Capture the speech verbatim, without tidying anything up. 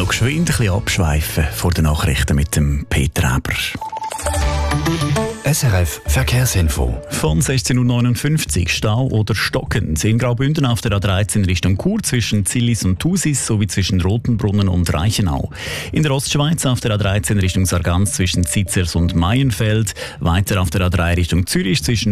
geschwind ein bisschen abschweifen vor den Nachrichten mit dem Peter Eber. S R F Verkehrsinfo. Von sechzehn Uhr neunundfünfzig Stau oder stockend in Graubünden auf der A dreizehn Richtung Chur zwischen Zillis und Thusis sowie zwischen Rotenbrunnen und Reichenau. In der Ostschweiz auf der A dreizehn Richtung Sargans zwischen Zitzers und Maienfeld. Weiter auf der A drei Richtung Zürich zwischen